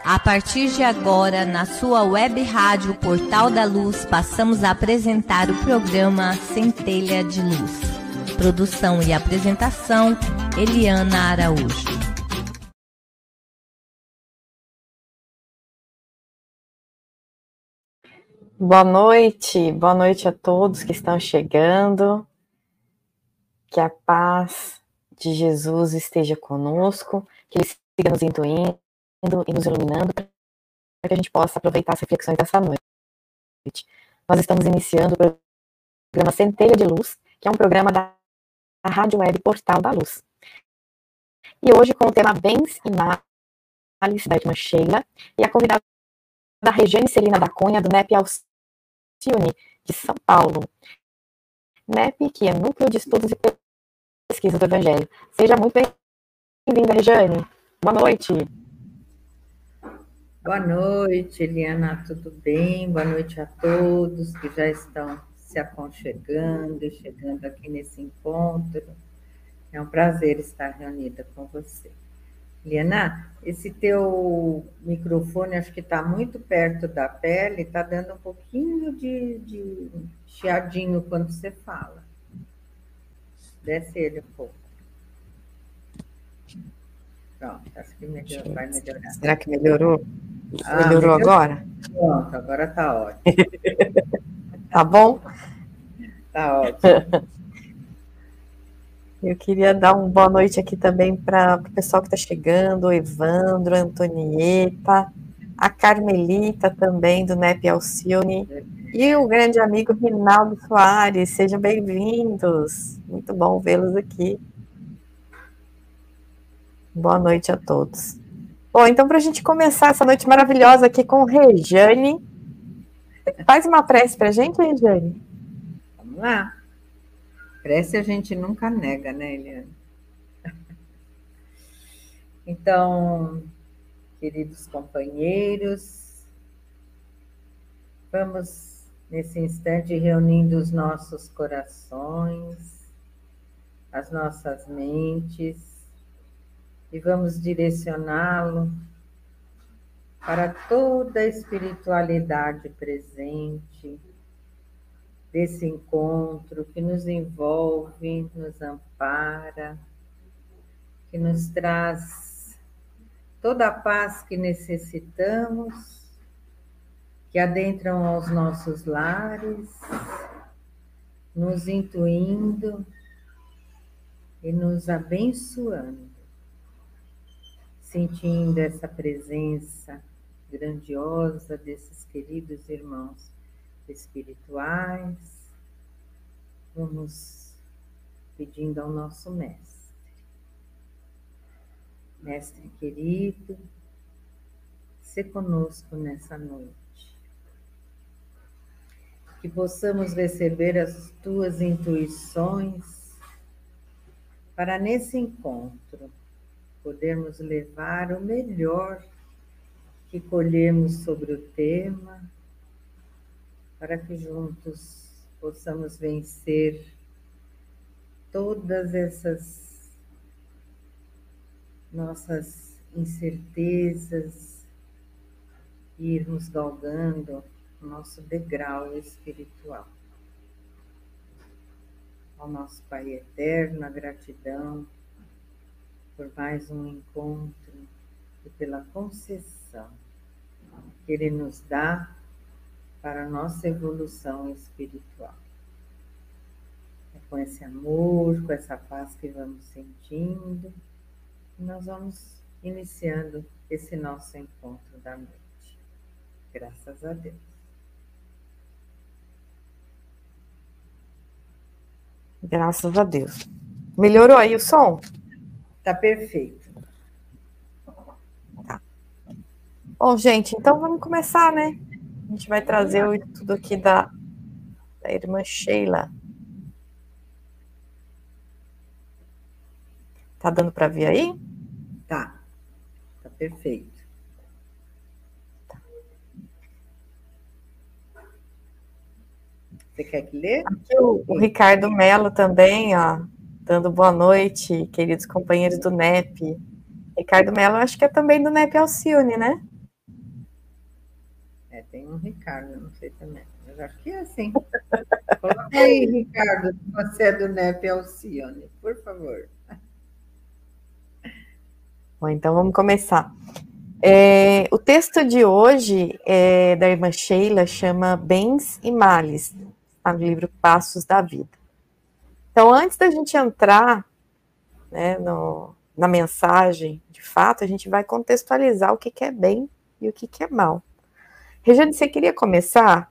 A partir de agora, na sua web rádio Portal da Luz, passamos a apresentar o programa Centelha de Luz. Produção e apresentação, Eliana Araújo. Boa noite a todos que estão chegando. Que a paz de Jesus esteja conosco, que Ele siga nos intuindo e nos iluminando, para que a gente possa aproveitar as reflexões dessa noite. Nós estamos iniciando o programa Centelha de Luz, que é um programa da Rádio Web Portal da Luz. E hoje com o tema Bens e Males, da irmã Sheila, e a convidada da Regiane Celina da Cunha, do NEP Alcione, de São Paulo. NEP, que é Núcleo de Estudos e Pesquisa do Evangelho. Seja muito bem-vinda, Regiane. Boa noite. Boa noite, Eliana, tudo bem? Boa noite a todos que já estão se aconchegando e chegando aqui nesse encontro. É um prazer estar reunida com você. Eliana, esse teu microfone acho que está muito perto da pele, está dando um pouquinho de chiadinho quando você fala. Desce ele um pouco. Pronto, acho que vai melhorar. Será que melhorou? Melhorou agora? Pronto, agora está ótimo. Tá bom? Tá ótimo. Eu queria dar uma boa noite aqui também para o pessoal que está chegando, o Evandro, a Antonieta, a Carmelita também, do NEP Alcione, e o grande amigo Rinaldo Soares. Sejam bem-vindos. Muito bom vê-los aqui. Boa noite a todos. Bom, então, para a gente começar essa noite maravilhosa aqui com Regiane, faz uma prece para a gente, Regiane? Vamos lá. Prece a gente nunca nega, né, Eliana? Então, queridos companheiros, vamos, nesse instante, reunindo os nossos corações, as nossas mentes, e vamos direcioná-lo para toda a espiritualidade presente desse encontro que nos envolve, nos ampara, que nos traz toda a paz que necessitamos, que adentram aos nossos lares, nos intuindo e nos abençoando, sentindo essa presença grandiosa desses queridos irmãos espirituais. Vamos pedindo ao nosso mestre. Mestre querido, se conosco nessa noite. Que possamos receber as tuas intuições para nesse encontro podermos levar o melhor que colhemos sobre o tema, para que juntos possamos vencer todas essas nossas incertezas e irmos galgando o nosso degrau espiritual. Ao nosso Pai eterno, a gratidão por mais um encontro e pela concessão que Ele nos dá para a nossa evolução espiritual. É com esse amor, com essa paz que vamos sentindo, que nós vamos iniciando esse nosso encontro da noite. Graças a Deus. Graças a Deus. Melhorou aí o som? Tá perfeito. Tá. Bom, gente, então vamos começar, né? A gente vai trazer o estudo aqui da irmã Sheila. Tá dando para ver aí? Tá perfeito. Tá. Você quer que lê? Aqui o Ricardo Mello também, ó, dando boa noite, queridos companheiros do NEP. Ricardo Mello, acho que é também do NEP Alcione, né? tem um Ricardo, não sei também, mas acho que é assim. Coloca aí, Ricardo, você é do NEP Alcione, por favor. Bom, então vamos começar. O texto de hoje da irmã Sheila chama Bens e Males, está no livro Passos da Vida. Então, antes da gente entrar, né, na mensagem, de fato, a gente vai contextualizar o que é bem e o que é mal. Regiane, você queria começar?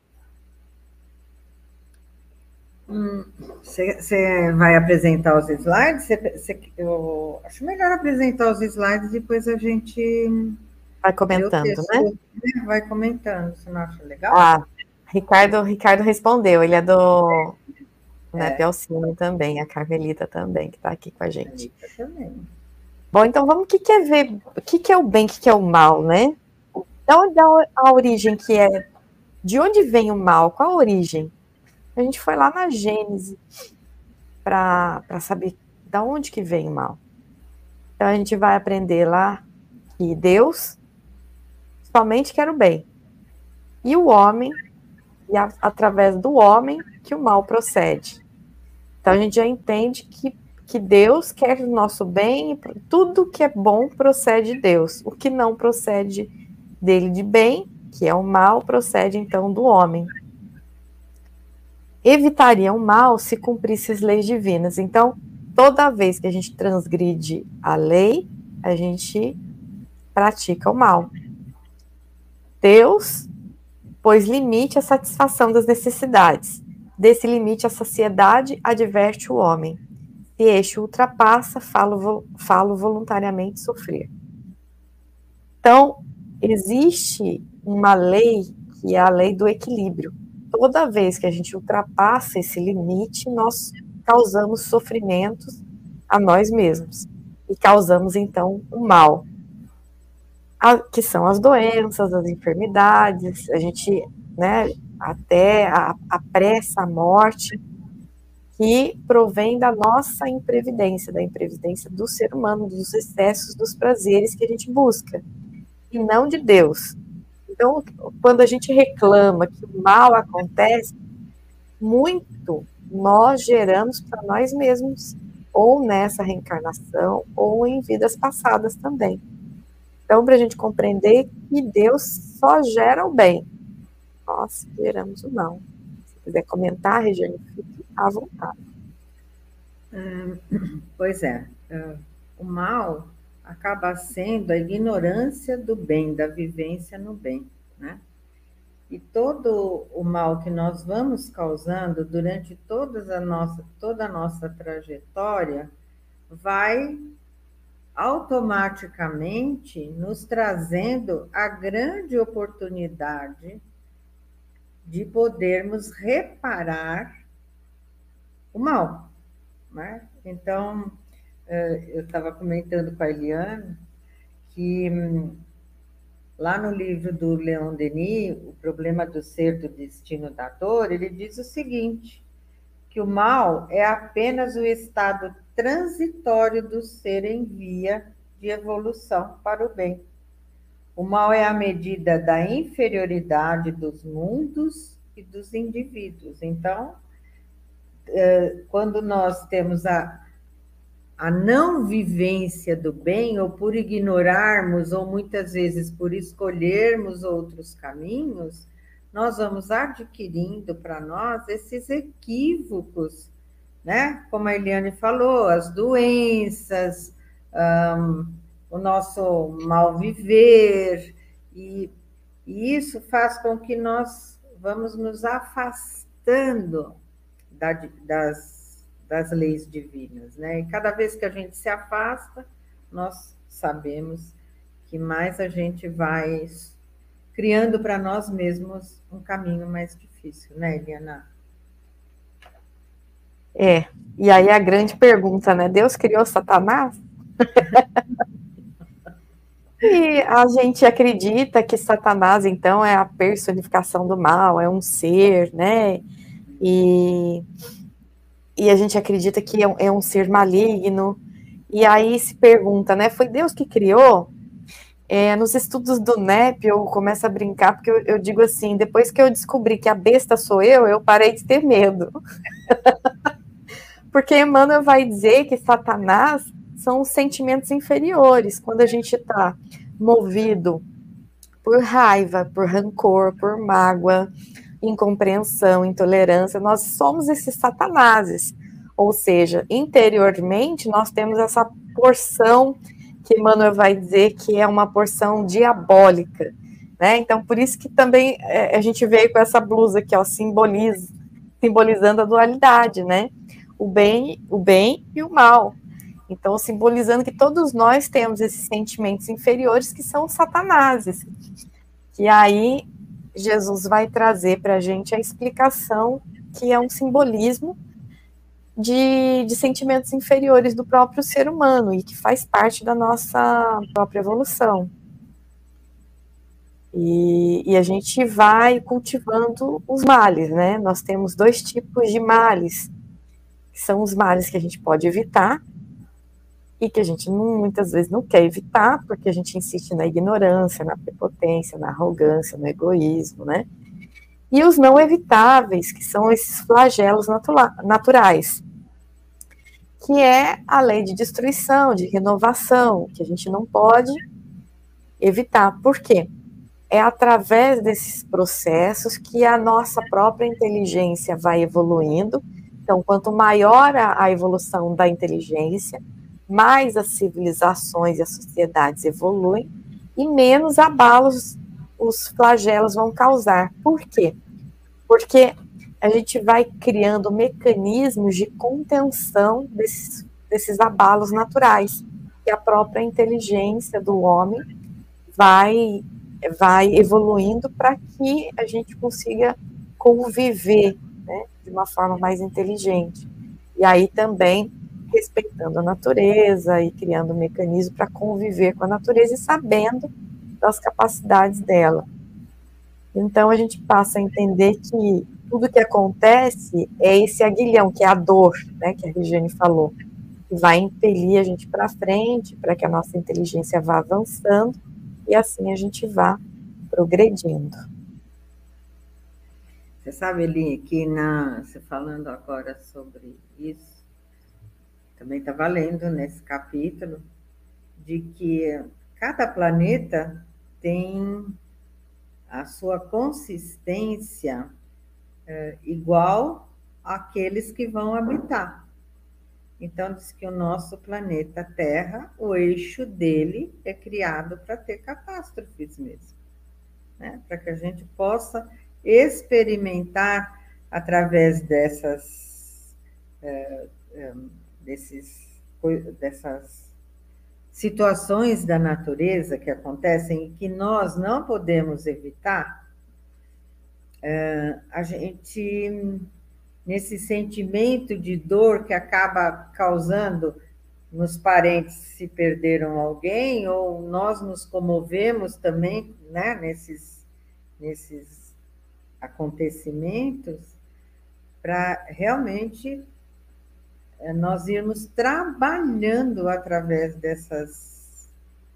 Você vai apresentar os slides? Eu acho melhor apresentar os slides, depois a gente vai comentando, né? Vai comentando, você não acha legal? Ricardo respondeu, ele é do NEP Alcione também, a Carmelita também, que está aqui com a gente. Também. Bom, então vamos, o que é ver, o que é o bem, o que é o mal, né? Da onde a origem que é, de onde vem o mal, qual a origem? A gente foi lá na Gênesis para saber da onde que vem o mal. Então a gente vai aprender lá que Deus somente quer o bem. E o homem, e através do homem que o mal procede. Então a gente já entende que Deus quer o nosso bem, e tudo que é bom procede de Deus. O que não procede dele de bem, que é o mal, procede então do homem. Evitaria o mal se cumprisse as leis divinas. Então, toda vez que a gente transgride a lei, a gente pratica o mal. Deus pôs limite à satisfação das necessidades. Desse limite, a sociedade adverte o homem. Se este ultrapassa, falo voluntariamente sofrer. Então, existe uma lei que é a lei do equilíbrio. Toda vez que a gente ultrapassa esse limite, nós causamos sofrimentos a nós mesmos. E causamos, então, o mal. Que são as doenças, as enfermidades, a gente, né, até apressa a morte, que provém da nossa imprevidência, da imprevidência do ser humano, dos excessos, dos prazeres que a gente busca, e não de Deus. Então, quando a gente reclama que o mal acontece, muito nós geramos para nós mesmos, ou nessa reencarnação, ou em vidas passadas também. Então, para a gente compreender que Deus só gera o bem, nós geramos o mal. Se quiser comentar, Regiane, fique à vontade. Pois é, o mal acaba sendo a ignorância do bem, da vivência no bem, né? E todo o mal que nós vamos causando durante toda a nossa trajetória vai automaticamente nos trazendo a grande oportunidade de podermos reparar o mal, né? Então, eu estava comentando com a Eliane que lá no livro do Leon Denis, O Problema do Ser, do Destino da Dor, ele diz o seguinte, que o mal é apenas o estado transitório do ser em via de evolução para o bem. O mal é a medida da inferioridade dos mundos e dos indivíduos. Então, quando nós temos a não vivência do bem, ou por ignorarmos, ou muitas vezes por escolhermos outros caminhos, nós vamos adquirindo para nós esses equívocos, né? Como a Eliane falou, as doenças, o nosso mal viver, e isso faz com que nós vamos nos afastando das leis divinas, né? E cada vez que a gente se afasta, nós sabemos que mais a gente vai criando para nós mesmos um caminho mais difícil, né, Eliana? E aí a grande pergunta, né? Deus criou Satanás? E a gente acredita que Satanás, então, é a personificação do mal, é um ser, né? E a gente acredita que é um ser maligno. E aí se pergunta, né? Foi Deus que criou? Nos estudos do NEP, eu começo a brincar, porque eu digo assim, depois que eu descobri que a besta sou eu parei de ter medo. Porque Emmanuel vai dizer que Satanás são os sentimentos inferiores, quando a gente está movido por raiva, por rancor, por mágoa, incompreensão, intolerância, nós somos esses satanases. Ou seja, interiormente nós temos essa porção que Emmanuel vai dizer que é uma porção diabólica, né? Então, por isso que também a gente veio com essa blusa aqui, ó, simbolizando a dualidade, né? O bem e o mal. Então, simbolizando que todos nós temos esses sentimentos inferiores que são os satanases. E aí, Jesus vai trazer para a gente a explicação que é um simbolismo de sentimentos inferiores do próprio ser humano e que faz parte da nossa própria evolução. E a gente vai cultivando os males, né? Nós temos 2 tipos de males, que são os males que a gente pode evitar e que a gente muitas vezes não quer evitar, porque a gente insiste na ignorância, na prepotência, na arrogância, no egoísmo, né? E os não evitáveis, que são esses flagelos naturais, que é a lei de destruição, de renovação, que a gente não pode evitar. Por quê? É através desses processos que a nossa própria inteligência vai evoluindo. Então, quanto maior a evolução da inteligência, mais as civilizações e as sociedades evoluem e menos abalos os flagelos vão causar. Por quê? Porque a gente vai criando mecanismos de contenção desses abalos naturais, que a própria inteligência do homem vai evoluindo para que a gente consiga conviver, né, de uma forma mais inteligente. E aí também respeitando a natureza e criando um mecanismo para conviver com a natureza e sabendo das capacidades dela. Então a gente passa a entender que tudo que acontece é esse aguilhão, que é a dor, né, que a Regiane falou, que vai impelir a gente para frente, para que a nossa inteligência vá avançando, e assim a gente vá progredindo. Você sabe, Eli, que você falando agora sobre isso, também está valendo nesse capítulo, de que cada planeta tem a sua consistência igual àqueles que vão habitar. Então, diz que o nosso planeta Terra, o eixo dele é criado para ter catástrofes mesmo, né? Para que a gente possa experimentar através dessas situações da natureza que acontecem e que nós não podemos evitar, a gente, nesse sentimento de dor que acaba causando nos parentes se perderam alguém, ou nós nos comovemos também, né, nesses acontecimentos, para realmente nós irmos trabalhando através dessas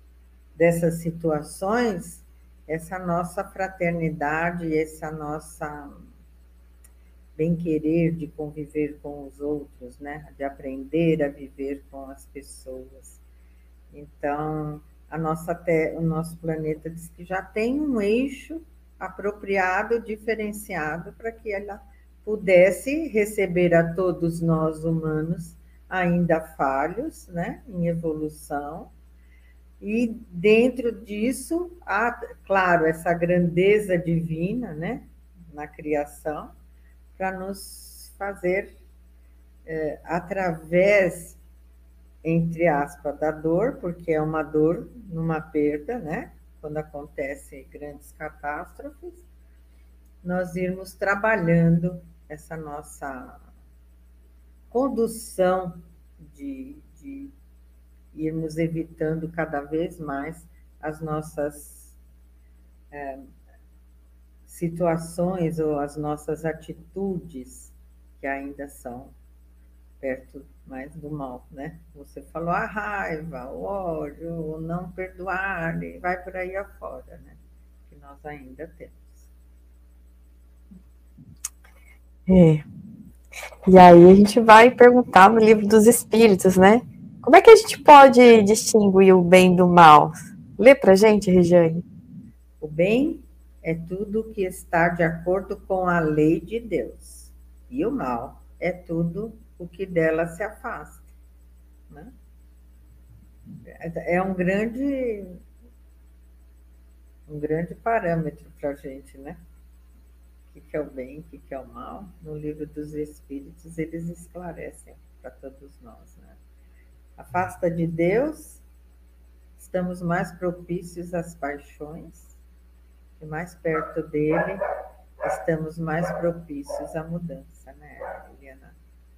situações, essa nossa fraternidade, essa nossa bem-querer de conviver com os outros, né? De aprender a viver com as pessoas. Então, o nosso planeta diz que já tem um eixo apropriado, diferenciado, para que ela pudesse receber a todos nós humanos, ainda falhos, né, em evolução, e dentro disso, há, claro, essa grandeza divina, né, na criação, para nos fazer, através, entre aspas, da dor, porque é uma dor numa perda, né, quando acontecem grandes catástrofes, nós irmos trabalhando essa nossa condução de irmos evitando cada vez mais as nossas situações ou as nossas atitudes que ainda são perto mais do mal, né? Você falou a raiva, o ódio, o não perdoar, e vai por aí afora, né? Que nós ainda temos. É. E aí a gente vai perguntar no Livro dos Espíritos, né? Como é que a gente pode distinguir o bem do mal? Lê pra gente, Regiane. O bem é tudo que está de acordo com a lei de Deus. E o mal é tudo o que dela se afasta, né? É um grande parâmetro para a gente, né? O que é o bem, o que é o mal. No Livro dos Espíritos, eles esclarecem para todos nós, né? Afasta de Deus, estamos mais propícios às paixões, e mais perto dele, estamos mais propícios à mudança, né, Eliana?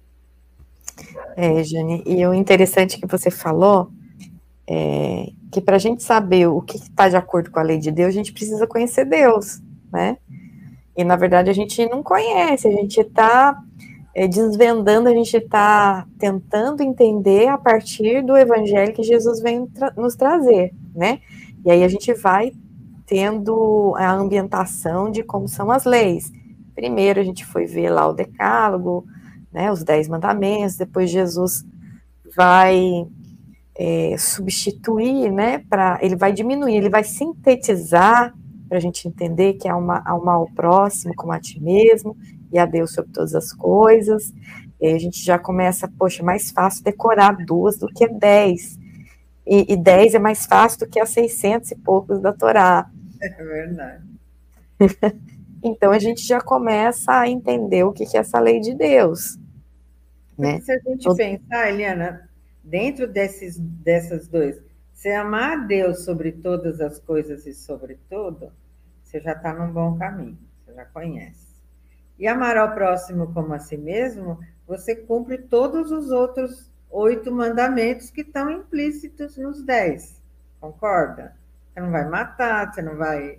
Jane, e o interessante que você falou é que para a gente saber o que está de acordo com a lei de Deus, a gente precisa conhecer Deus, né? E, na verdade, a gente não conhece, a gente está desvendando, a gente está tentando entender a partir do evangelho que Jesus vem nos trazer, né? E aí a gente vai tendo a ambientação de como são as leis. Primeiro a gente foi ver lá o decálogo, né, os 10 mandamentos, depois Jesus vai substituir, né, ele vai diminuir, ele vai sintetizar para a gente entender que há um mal próximo como a ti mesmo, e a Deus sobre todas as coisas. E aí a gente já começa, poxa, mais fácil decorar 2 do que 10, e 10 é mais fácil do que as 600 e poucos da Torá. É verdade. Então a gente já começa a entender o que é essa lei de Deus, né? Se a gente pensar, Eliana, dentro dessas duas, se amar a Deus sobre todas as coisas e sobre tudo, você já está num bom caminho, você já conhece. E amar ao próximo como a si mesmo, você cumpre todos os outros 8 mandamentos que estão implícitos nos 10. Concorda? Você não vai matar, você não vai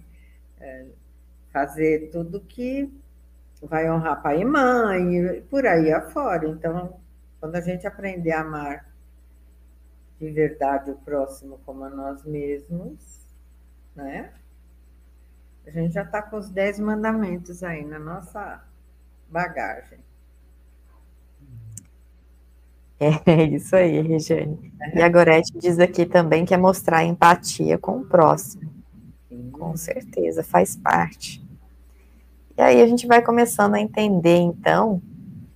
fazer tudo que vai honrar pai e mãe, e por aí afora. Então, quando a gente aprender a amar de verdade o próximo como a nós mesmos, né? A gente já está com os 10 mandamentos aí na nossa bagagem. É isso aí, Regiane. E a Gorete diz aqui também que é mostrar empatia com o próximo. Sim. Com certeza, faz parte. E aí a gente vai começando a entender, então,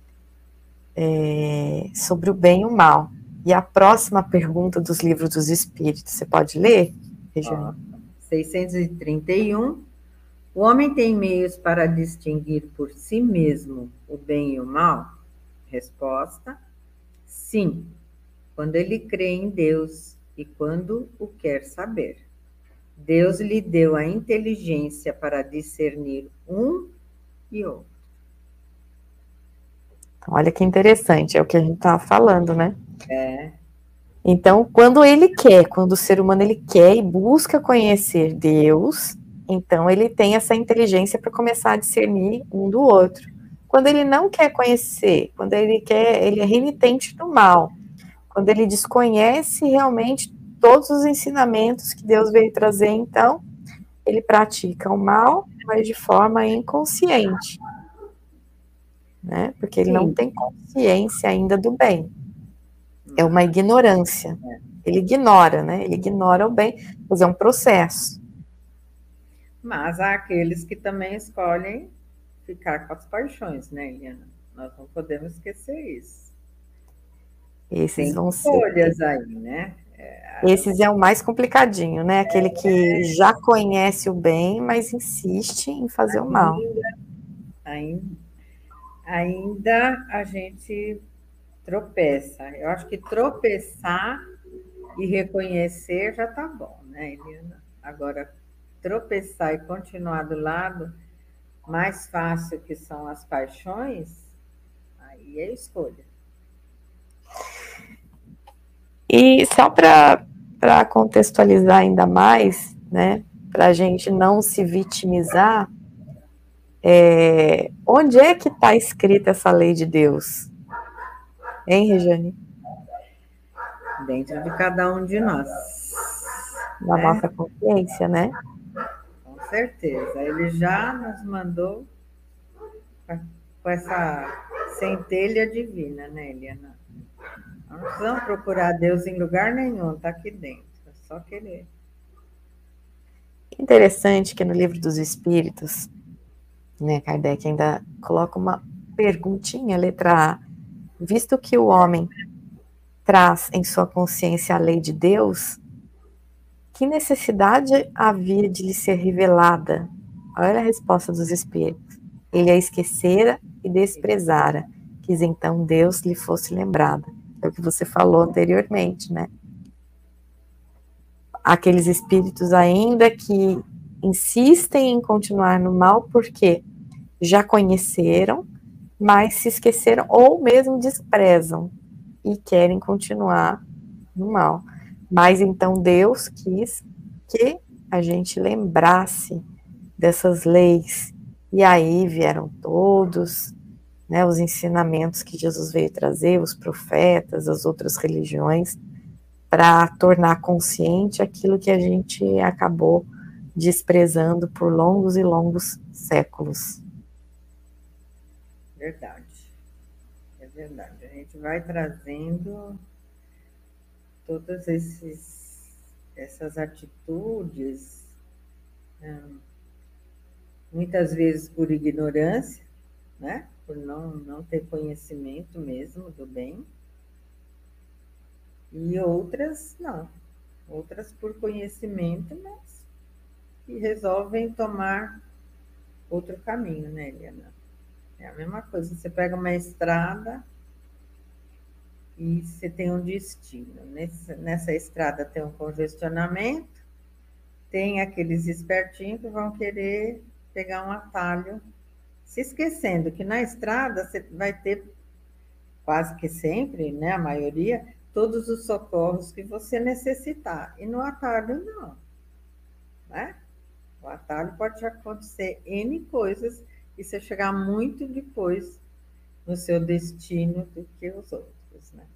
sobre o bem e o mal. E a próxima pergunta dos livros dos Espíritos, você pode ler, Regiane? 631. O homem tem meios para distinguir por si mesmo o bem e o mal? Resposta: sim, quando ele crê em Deus e quando o quer saber. Deus lhe deu a inteligência para discernir um e outro. Olha que interessante, é o que a gente estava falando, né? É. Então, quando ele quer, quando o ser humano ele quer e busca conhecer Deus, então ele tem essa inteligência para começar a discernir um do outro. Quando ele não quer conhecer, quando ele é renitente do mal, quando ele desconhece realmente todos os ensinamentos que Deus veio trazer, então ele pratica o mal, mas de forma inconsciente, né? Porque ele não tem consciência ainda do bem. É uma ignorância. Ele ignora, né? Ele ignora o bem, mas é um processo. Mas há aqueles que também escolhem ficar com as paixões, né, Eliana? Nós não podemos esquecer isso. Esses vão ser escolhas aí, né? Esses é o mais complicadinho, né? Aquele que já conhece o bem, mas insiste em fazer o mal. Ainda a gente tropeça. Eu acho que tropeçar e reconhecer já tá bom, né, Eliana? Agora, tropeçar e continuar do lado mais fácil, que são as paixões, aí é escolha. E só para contextualizar ainda mais, né, para a gente não se vitimizar, onde é que está escrita essa lei de Deus? Hein, Regiane? Dentro de cada um de nós. Da nossa consciência, né? Com certeza. Ele já nos mandou com essa centelha divina, né, Eliana? Não precisamos procurar Deus em lugar nenhum, está aqui dentro. É só querer. Interessante que no Livro dos Espíritos, né, Kardec ainda coloca uma perguntinha, letra A. Visto que o homem traz em sua consciência a lei de Deus, que necessidade havia de lhe ser revelada? Olha a resposta dos Espíritos. Ele a esquecera e desprezara, quis então Deus lhe fosse lembrada. É o que você falou anteriormente, né? Aqueles espíritos ainda que insistem em continuar no mal porque já conheceram, mas se esqueceram ou mesmo desprezam e querem continuar no mal. Mas então Deus quis que a gente lembrasse dessas leis, e aí vieram todos, né, os ensinamentos que Jesus veio trazer, os profetas, as outras religiões, para tornar consciente aquilo que a gente acabou desprezando por longos e longos séculos. Verdade. É verdade. A gente vai trazendo todas essas atitudes, muitas vezes por ignorância, né? Por não ter conhecimento mesmo do bem, e outras não. Outras por conhecimento, mas que resolvem tomar outro caminho, né, Eliana? É a mesma coisa, você pega uma estrada e você tem um destino. Nessa estrada tem um congestionamento, tem aqueles espertinhos que vão querer pegar um atalho, se esquecendo que na estrada você vai ter, quase que sempre, né, a maioria, todos os socorros que você necessitar. E no atalho, não. Né? O atalho pode acontecer N coisas e você chegar muito depois no seu destino do que os outros, né?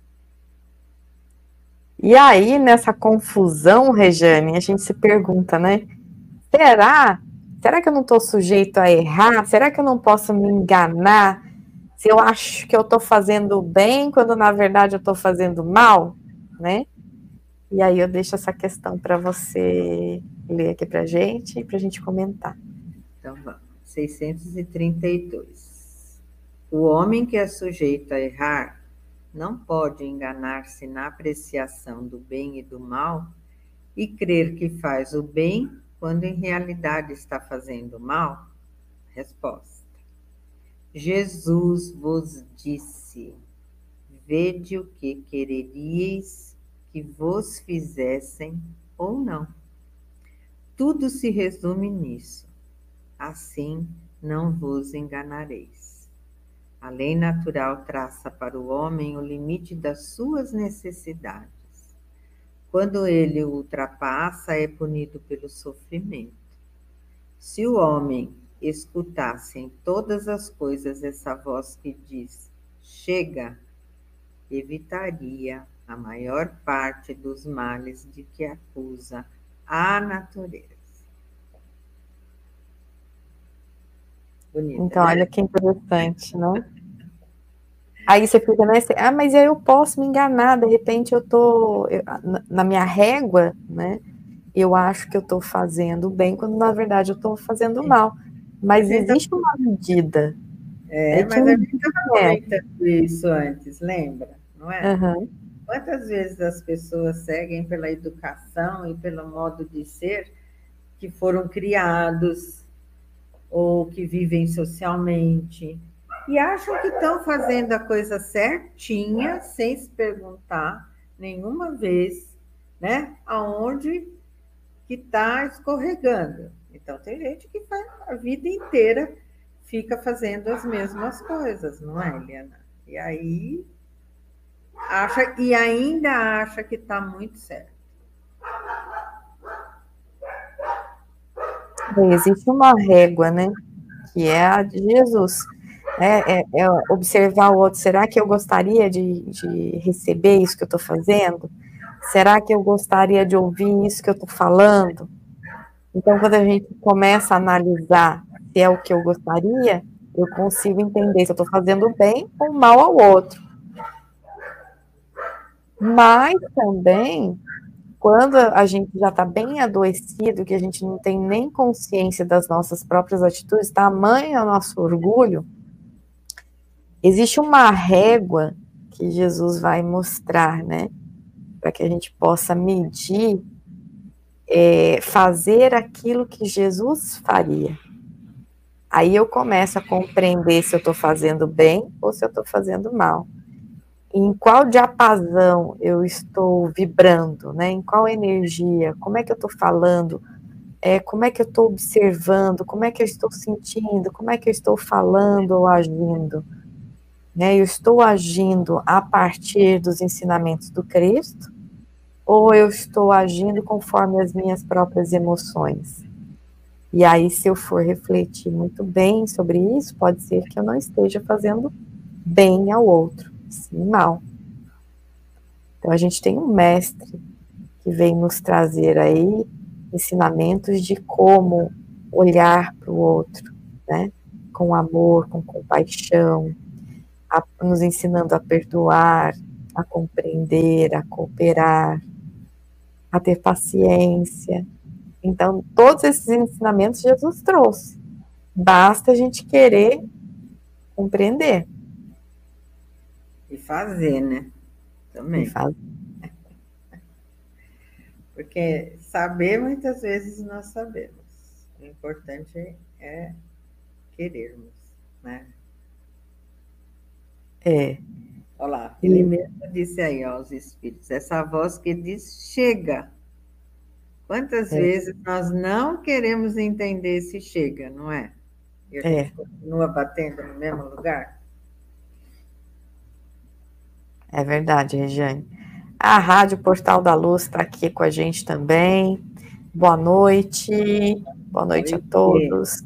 E aí, nessa confusão, Regiane, a gente se pergunta, né? Será que eu não estou sujeito a errar? Será que eu não posso me enganar se eu acho que eu estou fazendo bem quando na verdade eu estou fazendo mal, né? E aí eu deixo essa questão para você ler aqui para a gente comentar. Então vamos, 632. O homem que é sujeito a errar não pode enganar-se na apreciação do bem e do mal e crer que faz o bem quando em realidade está fazendo mal? Resposta. Jesus vos disse: vede o que quereríeis que vos fizessem ou não. Tudo se resume nisso. Assim não vos enganareis. A lei natural traça para o homem o limite das suas necessidades. Quando ele o ultrapassa, é punido pelo sofrimento. Se o homem escutasse em todas as coisas essa voz que diz: chega, evitaria a maior parte dos males de que acusa a natureza. Bonita, então, né? olha que interessante, né? Aí você fica, né? Mas eu posso me enganar, de repente na minha régua, né? Eu acho que eu estou fazendo bem, quando na verdade eu estou fazendo mal. Mas existe uma medida. Mas a gente estava comentando isso antes, lembra? Não é? Uhum. Quantas vezes as pessoas seguem pela educação e pelo modo de ser que foram criados ou que vivem socialmente e acham que estão fazendo a coisa certinha sem se perguntar nenhuma vez, né, aonde que está escorregando. Então tem gente que faz a vida inteira fica fazendo as mesmas coisas, não é, Eliana? E aí ainda acha que está muito certo. Existe uma régua, né? Que é a de Jesus. É observar o outro. Será que eu gostaria de receber isso que eu estou fazendo? Será que eu gostaria de ouvir isso que eu estou falando? Então, quando a gente começa a analisar se é o que eu gostaria, eu consigo entender se eu estou fazendo bem ou mal ao outro. Mas também, quando a gente já está bem adoecido, que a gente não tem nem consciência das nossas próprias atitudes, tamanho é o nosso orgulho, existe uma régua que Jesus vai mostrar, né? Para que a gente possa medir, fazer aquilo que Jesus faria. Aí eu começo a compreender se eu estou fazendo bem ou se eu estou fazendo mal. Em qual diapasão eu estou vibrando, né? Em qual energia, como é que eu estou falando, como é que eu estou observando, como é que eu estou sentindo, como é que eu estou falando ou agindo. Né? Eu estou agindo a partir dos ensinamentos do Cristo ou eu estou agindo conforme as minhas próprias emoções? E aí, se eu for refletir muito bem sobre isso, pode ser que eu não esteja fazendo bem ao outro, sim mal. Então, a gente tem um mestre que vem nos trazer aí ensinamentos de como olhar para o outro, né? Com amor, com compaixão, nos ensinando a perdoar, a compreender, a cooperar, a ter paciência. Então, todos esses ensinamentos Jesus trouxe. Basta a gente querer compreender. E fazer, né? Também. E fazer. Porque saber, muitas vezes nós sabemos. O importante é querermos, né? Olha lá, ele mesmo disse aí aos espíritos, essa voz que diz, chega. Quantas vezes nós não queremos entender se chega, não é? E a gente continua batendo no mesmo lugar? É verdade, Regiane. A Rádio Portal da Luz está aqui com a gente também. Boa noite. Boa noite a todos.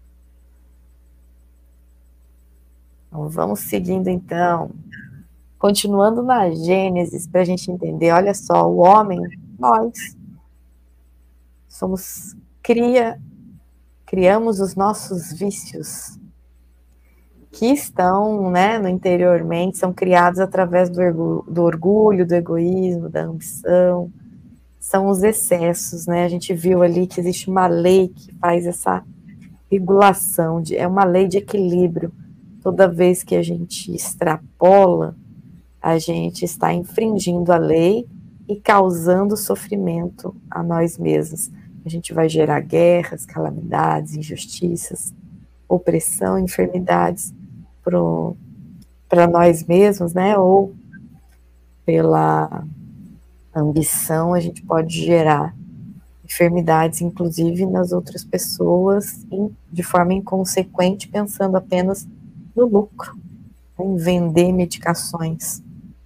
Então, vamos seguindo, então. Continuando na Gênesis, para a gente entender, olha só, o homem, nós, somos criamos os nossos vícios, que estão, né, no interiormente, são criados através do orgulho, do egoísmo, da ambição, são os excessos, né? A gente viu ali que existe uma lei que faz essa regulação, é uma lei de equilíbrio. Toda vez que a gente extrapola, a gente está infringindo a lei e causando sofrimento a nós mesmos. A gente vai gerar guerras, calamidades, injustiças, opressão, enfermidades para nós mesmos, né? Ou pela ambição, a gente pode gerar enfermidades, inclusive nas outras pessoas, de forma inconsequente, pensando apenas no lucro, em vender medicações.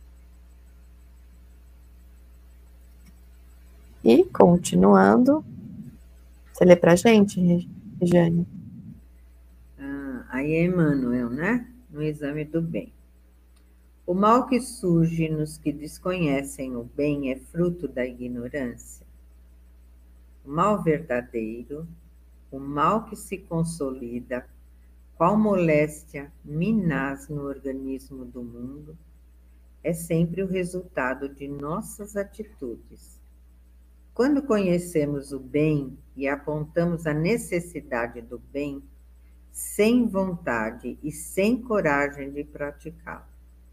E, continuando, você lê para a gente, Regiane? Aí é Emmanuel, né? No exame do bem. O mal que surge nos que desconhecem o bem é fruto da ignorância. O mal verdadeiro, o mal que se consolida, qual moléstia minaz no organismo do mundo, é sempre o resultado de nossas atitudes. Quando conhecemos o bem e apontamos a necessidade do bem, sem vontade e sem coragem de praticá-lo.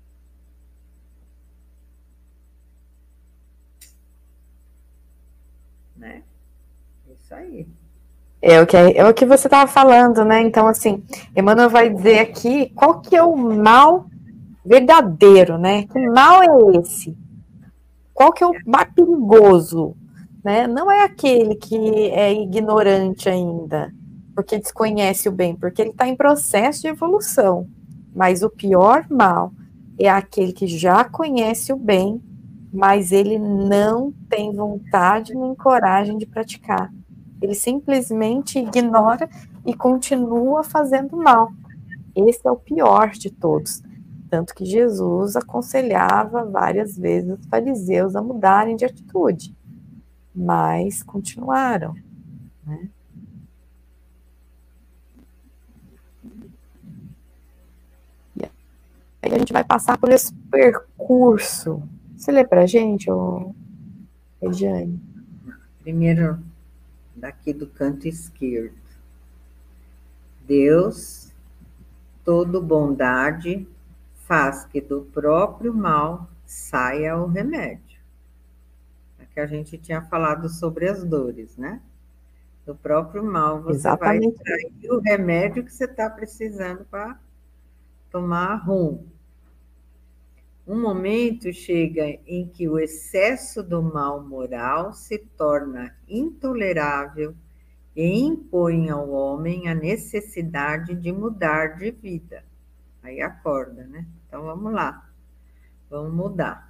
Né? Isso aí. É o que você estava falando, né? Então, assim, Emmanuel vai dizer aqui qual que é o mal verdadeiro, né? Que mal é esse? Qual que é o mais perigoso? Né? Não é aquele que é ignorante ainda, porque desconhece o bem, porque ele está em processo de evolução. Mas o pior mal é aquele que já conhece o bem, mas ele não tem vontade nem coragem de praticar. Ele simplesmente ignora e continua fazendo mal. esse é o pior de todos. Tanto que Jesus aconselhava várias vezes os fariseus a mudarem de atitude, mas continuaram, né? E aí a gente vai passar por esse percurso. Você lê pra gente, Regiane? Primeiro, daqui do canto esquerdo. Deus, todo bondade, faz que do próprio mal saia o remédio. É que a gente tinha falado sobre as dores, né? Do próprio mal você Exatamente. vai extrair o remédio que você está precisando para tomar rumo. Um momento chega em que o excesso do mal moral se torna intolerável e impõe ao homem a necessidade de mudar de vida. Aí acorda, né? Então vamos lá, vamos mudar.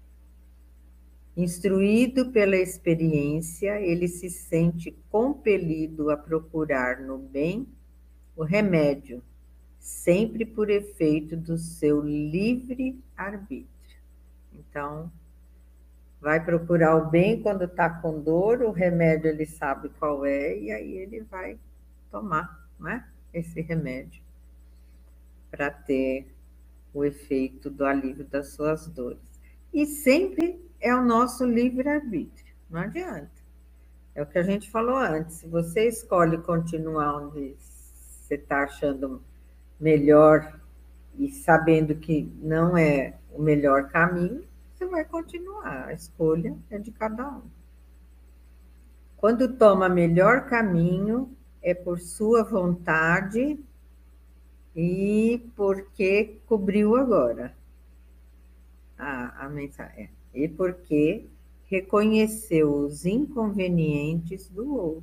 Instruído pela experiência, ele se sente compelido a procurar no bem o remédio, sempre por efeito do seu livre arbítrio. Então, vai procurar o bem quando está com dor, o remédio ele sabe qual é, e aí ele vai tomar, né, esse remédio para ter o efeito do alívio das suas dores. E sempre é o nosso livre-arbítrio, não adianta. É o que a gente falou antes, se você escolhe continuar onde você está achando melhor e sabendo que não é o melhor caminho, você vai continuar, a escolha é de cada um. Quando toma melhor caminho, é por sua vontade e porque cobriu agora a mensagem. E porque reconheceu os inconvenientes do outro.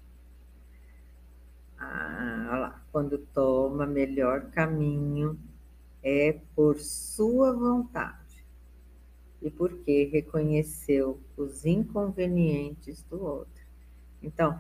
Olha lá, quando toma melhor caminho, é por sua vontade e porque reconheceu os inconvenientes do outro. Então,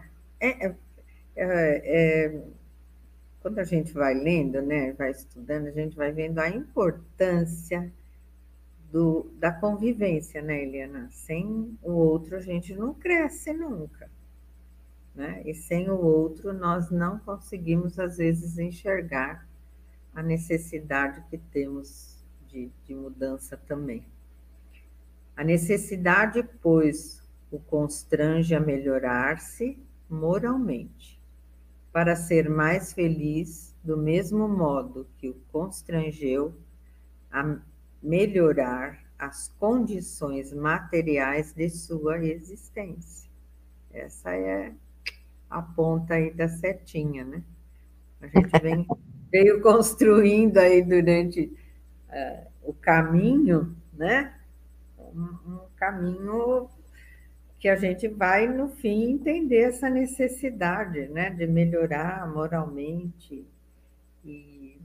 quando a gente vai lendo, né, vai estudando, a gente vai vendo a importância da convivência, né, Eliana? Sem o outro a gente não cresce nunca, né? E sem o outro nós não conseguimos, às vezes, enxergar a necessidade que temos de mudança também. A necessidade, pois, o constrange a melhorar-se moralmente, para ser mais feliz, do mesmo modo que o constrangeu a melhorar as condições materiais de sua existência. Essa é a ponta aí da setinha, né? A gente veio construindo aí durante o caminho, né? Um caminho que a gente vai, no fim, entender essa necessidade, né? De melhorar moralmente e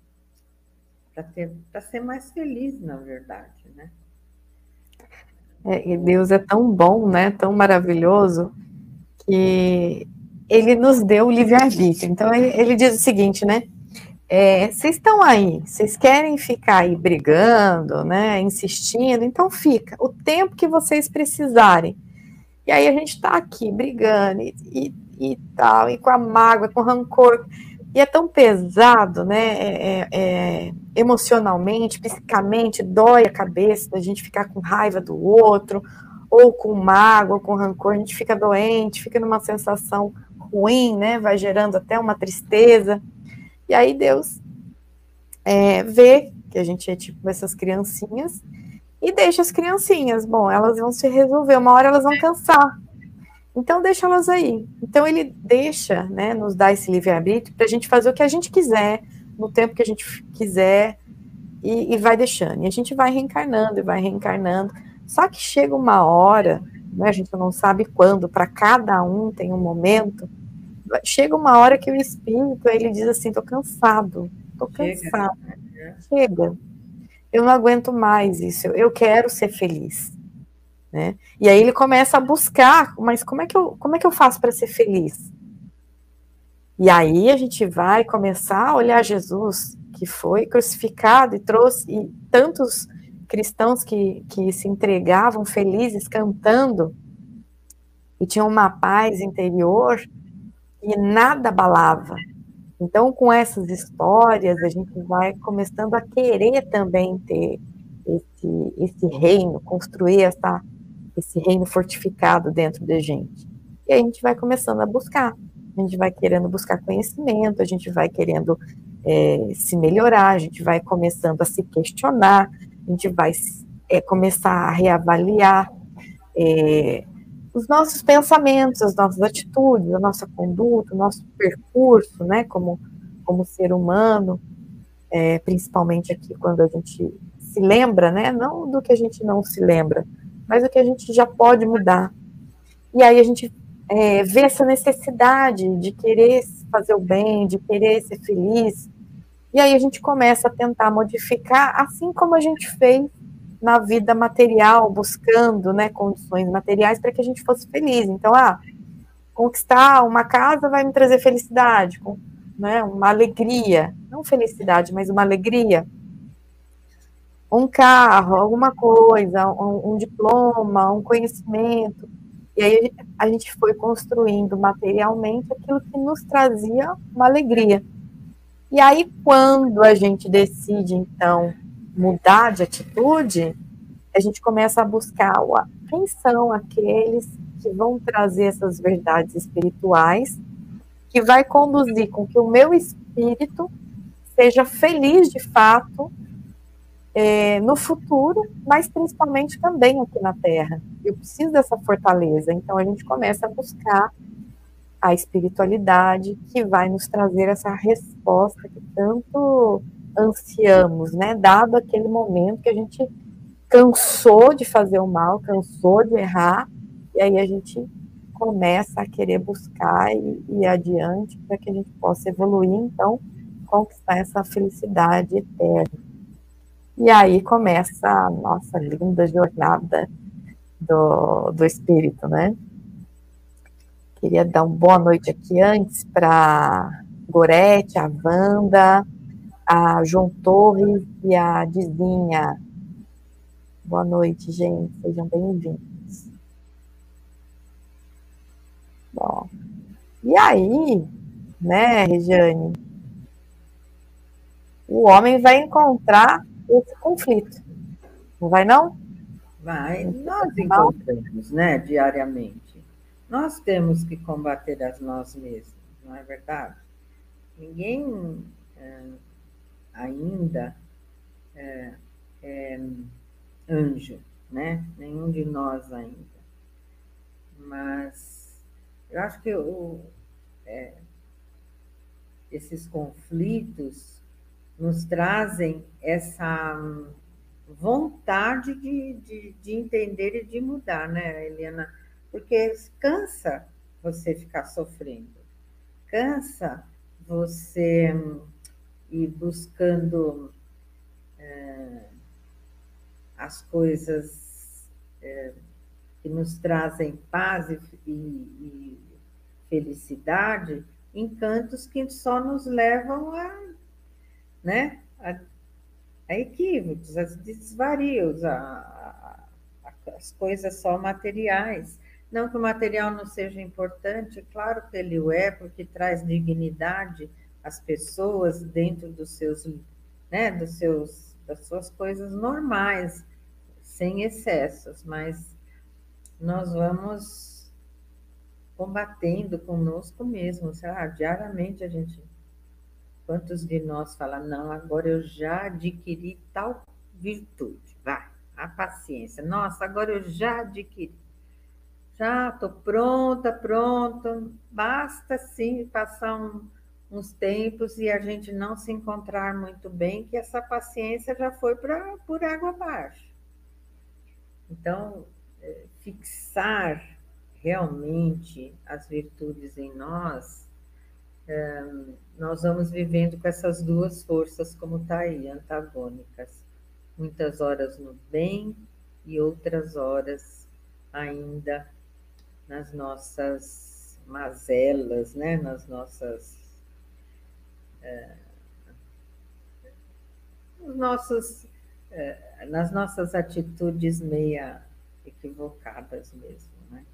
para ser mais feliz, na verdade, né? E Deus é tão bom, né? Tão maravilhoso, que ele nos deu o livre-arbítrio. Então, ele diz o seguinte, né? Vocês estão aí, vocês querem ficar aí brigando, né? Insistindo, então fica. O tempo que vocês precisarem. E aí a gente está aqui brigando e tal, e com a mágoa, com o rancor. E é tão pesado, né? Emocionalmente, psicamente, dói a cabeça da gente ficar com raiva do outro, ou com mágoa, ou com rancor, a gente fica doente, fica numa sensação ruim, né? Vai gerando até uma tristeza. E aí Deus vê que a gente é tipo essas criancinhas e deixa as criancinhas. Bom, elas vão se resolver, uma hora elas vão cansar. Então, deixa elas aí. Então, ele deixa, né, nos dá esse livre-arbítrio para a gente fazer o que a gente quiser, no tempo que a gente quiser, e vai deixando. E a gente vai reencarnando e vai reencarnando. Só que chega uma hora, né, a gente não sabe quando, para cada um tem um momento, chega uma hora que o espírito, ele diz assim, estou cansado. Chega. Eu não aguento mais isso, eu quero ser feliz. Né? E aí ele começa a buscar, mas como é que eu faço para ser feliz? E aí a gente vai começar a olhar Jesus, que foi crucificado e trouxe, e tantos cristãos que se entregavam felizes, cantando, e tinham uma paz interior, e nada abalava. Então, com essas histórias, a gente vai começando a querer também ter esse reino, construir esse reino fortificado dentro da gente. E aí a gente vai começando a buscar. A gente vai querendo buscar conhecimento, a gente vai querendo se melhorar, a gente vai começando a se questionar, a gente vai começar a reavaliar os nossos pensamentos, as nossas atitudes, a nossa conduta, o nosso percurso, né, como ser humano, principalmente aqui quando a gente se lembra, né, não do que a gente não se lembra, mas do que a gente já pode mudar. E aí a gente vê essa necessidade de querer fazer o bem, de querer ser feliz, e aí a gente começa a tentar modificar, assim como a gente fez na vida material, buscando, né, condições materiais para que a gente fosse feliz. Então, conquistar uma casa vai me trazer felicidade, né, uma alegria, não felicidade, mas uma alegria. Um carro, alguma coisa, um diploma, um conhecimento. E aí a gente foi construindo materialmente aquilo que nos trazia uma alegria. E aí, quando a gente decide, então, mudar de atitude, a gente começa a buscar quem são aqueles que vão trazer essas verdades espirituais, que vai conduzir com que o meu espírito seja feliz de fato no futuro, mas principalmente também aqui na Terra. Eu preciso dessa fortaleza. Então, a gente começa a buscar a espiritualidade que vai nos trazer essa resposta que tanto ansiamos, né? Dado aquele momento que a gente cansou de fazer o mal, cansou de errar, e aí a gente começa a querer buscar e ir adiante para que a gente possa evoluir, então, conquistar essa felicidade eterna. E aí começa a nossa linda jornada do espírito, né? Queria dar uma boa noite aqui antes para Gorete, a Wanda, a João Torres e a Dizinha. Boa noite, gente. Sejam bem-vindos. Bom, e aí, né, Regiane? O homem vai encontrar esse conflito. Não vai, não? Vai, nós encontramos, né, diariamente. Nós temos que combater a nós mesmos, não é verdade? Ninguém ainda é anjo, né? Nenhum de nós ainda. Mas eu acho que esses conflitos nos trazem essa vontade de entender e de mudar, né, Eliana? Porque cansa você ficar sofrendo, cansa você ir buscando as coisas que nos trazem paz e felicidade em cantos que só nos levam né, a equívocos, a desvarios, as coisas só materiais. Não que o material não seja importante, claro que ele o é, porque traz dignidade às pessoas dentro dos seus, né, das suas coisas normais, sem excessos, mas nós vamos combatendo conosco mesmo, diariamente a gente. Quantos de nós falam, não, agora eu já adquiri tal virtude, vai, a paciência. Nossa, agora eu já adquiri. Já estou pronta, pronta. Basta, sim, passar uns tempos e a gente não se encontrar muito bem, que essa paciência já foi por água abaixo. Então, fixar realmente as virtudes em nós, nós vamos vivendo com essas duas forças, como está aí, antagônicas. Muitas horas no bem e outras horas ainda nas nossas mazelas, né? Nas nossas atitudes meia equivocadas mesmo, né?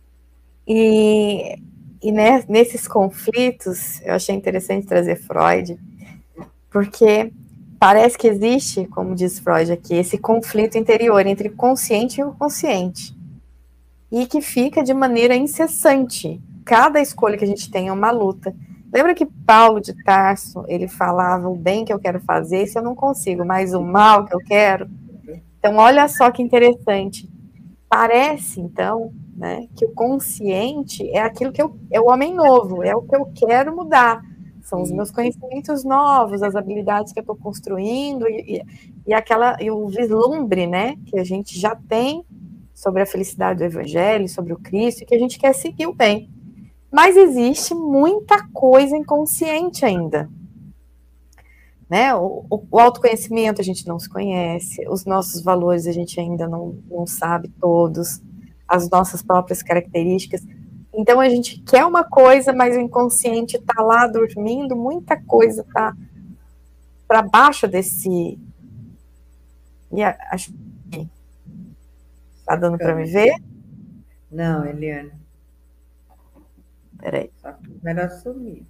E nesses conflitos, eu achei interessante trazer Freud, porque parece que existe, como diz Freud aqui, esse conflito interior entre o consciente e o consciente, e que fica de maneira incessante. Cada escolha que a gente tem é uma luta. Lembra que Paulo de Tarso, ele falava o bem que eu quero fazer, se eu não consigo, mas o mal que eu quero? Então, olha só que interessante. Parece, então, né, que o consciente é aquilo que é o homem novo, é o que eu quero mudar. São os meus conhecimentos novos, as habilidades que eu estou construindo e o vislumbre, né, que a gente já tem sobre a felicidade do Evangelho, sobre o Cristo, e que a gente quer seguir o bem. Mas existe muita coisa inconsciente ainda. Né? O autoconhecimento a gente não se conhece, os nossos valores a gente ainda não sabe todos, as nossas próprias características. Então a gente quer uma coisa, mas o inconsciente está lá dormindo, muita coisa está para baixo desse. E acho que está dando para me ver? Não, Eliane. Peraí. Só era sumir.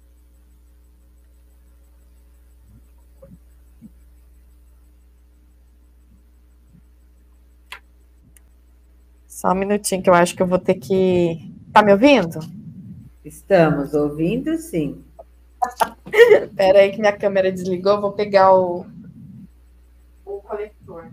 Só um minutinho que eu acho que eu vou ter que... Tá me ouvindo? Estamos ouvindo, sim. Espera aí que minha câmera desligou, vou pegar o conector.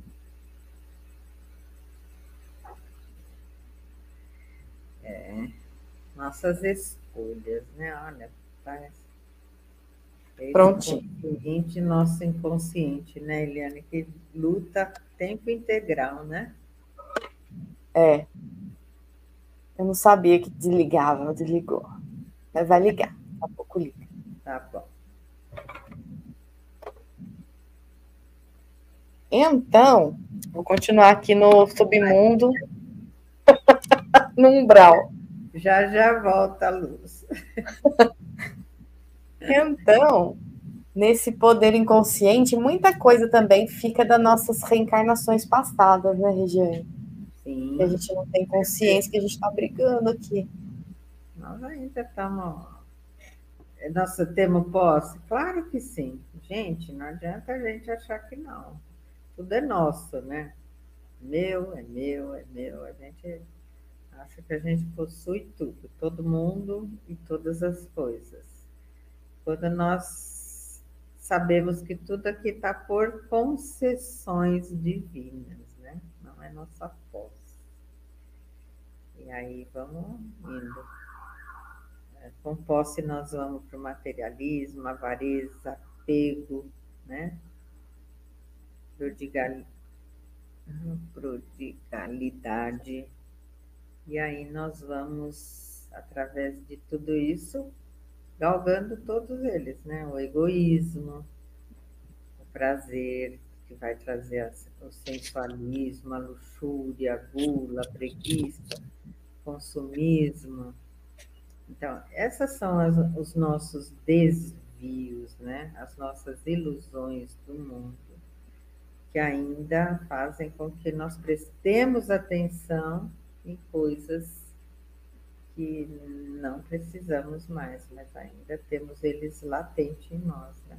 Nossas escolhas, né? Olha, parece... Prontinho. Nosso inconsciente, né, Eliane? Que luta tempo integral, né? É. Eu não sabia que desligava, desligou. Mas vai ligar, daqui a pouco liga. Tá bom. Então, vou continuar aqui no submundo, no umbral. Já volta a luz. Então, nesse poder inconsciente, muita coisa também fica das nossas reencarnações passadas, né, Regiane? Sim. Que a gente não tem consciência, que a gente está brigando aqui. Nós ainda estamos... Nosso termo posse? Claro que sim. Gente, não adianta a gente achar que não. Tudo é nosso, né? Meu, é meu, é meu. A gente acha que a gente possui tudo, todo mundo e todas as coisas. Quando nós sabemos que tudo aqui está por concessões divinas, né? Não é nossa posse. E aí vamos indo. Com posse nós vamos para o materialismo, avareza, apego, né? Prodigalidade. E aí nós vamos, através de tudo isso, galgando todos eles, né? O egoísmo, o prazer, que vai trazer o sensualismo, a luxúria, a gula, a preguiça, consumismo. Então, essas são os nossos desvios, né? As nossas ilusões do mundo, que ainda fazem com que nós prestemos atenção em coisas que não precisamos mais, mas ainda temos eles latentes em nós, né?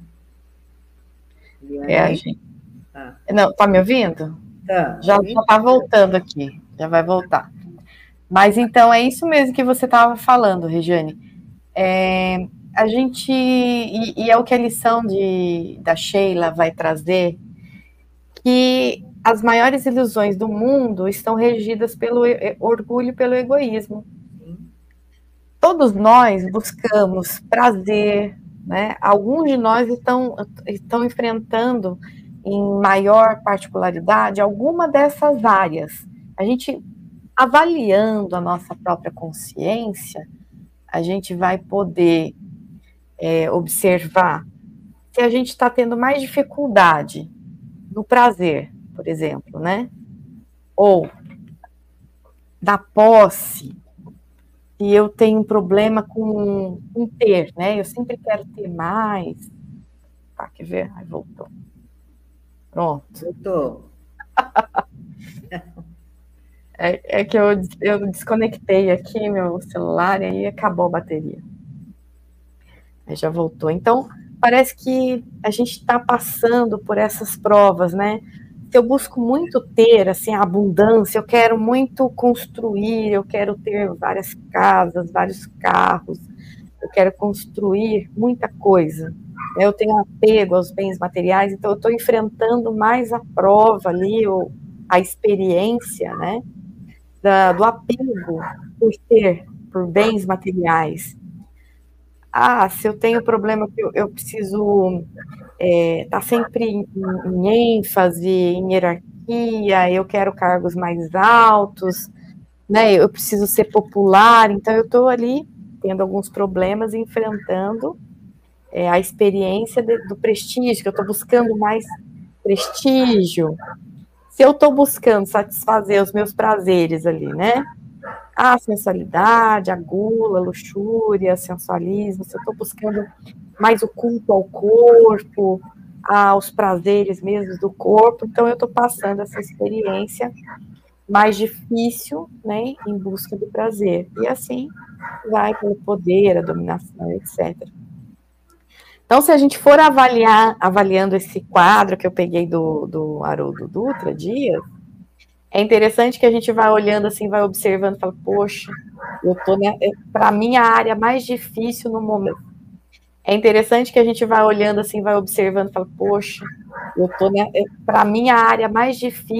A gente... Não, tá me ouvindo? Tá. Já tá voltando aqui, já vai voltar. Mas então é isso mesmo que você estava falando, Regiane. A gente, e é o que a lição da Sheila vai trazer, que as maiores ilusões do mundo estão regidas pelo orgulho e pelo egoísmo. Todos nós buscamos prazer, né? Alguns de nós estão enfrentando, em maior particularidade, alguma dessas áreas. A gente, avaliando a nossa própria consciência, a gente vai poder observar se a gente está tendo mais dificuldade no prazer, por exemplo, né? Ou da posse se eu tenho um problema com ter, né? Eu sempre quero ter mais. Tá, quer ver? Aí voltou. Pronto. Voltou. É que eu desconectei aqui meu celular e aí acabou a bateria. Aí já voltou. Então, parece que a gente está passando por essas provas, né? Se eu busco muito ter, assim, a abundância, eu quero muito construir, eu quero ter várias casas, vários carros, eu quero construir muita coisa. Eu tenho apego aos bens materiais, então eu estou enfrentando mais a prova ali, a experiência, né? Do apego por ter, por bens materiais. Se eu tenho problema que eu preciso estar sempre em ênfase, em hierarquia, eu quero cargos mais altos, né? Eu preciso ser popular, então eu estou ali tendo alguns problemas, enfrentando a experiência do prestígio, que eu estou buscando mais prestígio. Se eu estou buscando satisfazer os meus prazeres ali, né? A sensualidade, a gula, a luxúria, sensualismo, se eu estou buscando mais o culto ao corpo, aos prazeres mesmo do corpo, então eu estou passando essa experiência mais difícil, né, em busca do prazer. E assim vai pelo poder, a dominação, etc. Então, se a gente for avaliando esse quadro que eu peguei do Haroldo Dutra Dias, é interessante que a gente vai olhando assim, vai observando, fala, poxa, eu tô para mim a área mais difícil no momento. É interessante que a gente vai olhando assim, vai observando, fala, poxa, eu tô para mim a área mais difícil